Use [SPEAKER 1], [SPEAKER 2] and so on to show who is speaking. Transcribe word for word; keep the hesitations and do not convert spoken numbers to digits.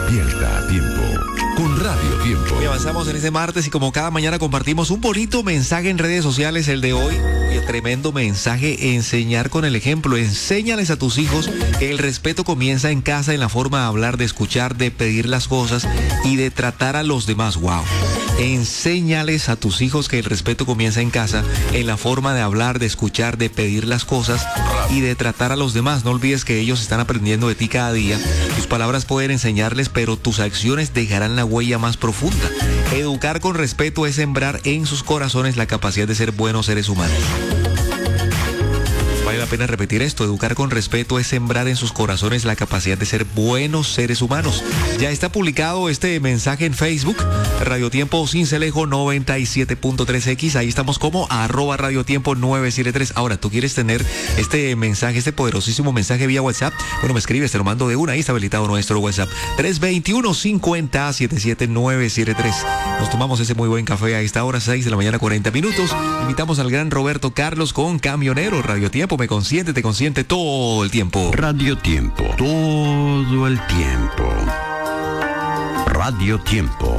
[SPEAKER 1] Despierta a tiempo con Radio Tiempo.
[SPEAKER 2] Y avanzamos en este martes y como cada mañana compartimos un bonito mensaje en redes sociales, el de hoy. Y el tremendo mensaje, enseñar con el ejemplo. Enséñales a tus hijos que el respeto comienza en casa, en la forma de hablar, de escuchar, de pedir las cosas y de tratar a los demás. Wow. Enséñales a tus hijos que el respeto comienza en casa, en la forma de hablar, de escuchar, de pedir las cosas y de tratar a los demás. No olvides que ellos están aprendiendo de ti cada día. Tus palabras pueden enseñarles, pero tus acciones dejarán la huella más profunda. Educar con respeto es sembrar en sus corazones la capacidad de ser buenos seres humanos. Vale la pena repetir esto. Educar con respeto es sembrar en sus corazones la capacidad de ser buenos seres humanos. Ya está publicado este mensaje en Facebook, Radio Tiempo Sincelejo noventa y siete punto tres equis. Ahí estamos como arroba Radio Tiempo nueve siete tres. Ahora, ¿tú quieres tener este mensaje, este poderosísimo mensaje vía WhatsApp? Bueno, me escribes, te lo mando de una. Ahí está habilitado nuestro WhatsApp. tres dos uno, cinco cero, siete siete nueve siete tres. Nos tomamos ese muy buen café a esta hora, seis de la mañana, cuarenta minutos. Invitamos al gran Roberto Carlos con Camionero. Radio Tiempo me consiente, te consiente todo el tiempo.
[SPEAKER 1] Radio Tiempo, todo el tiempo. Radio Tiempo.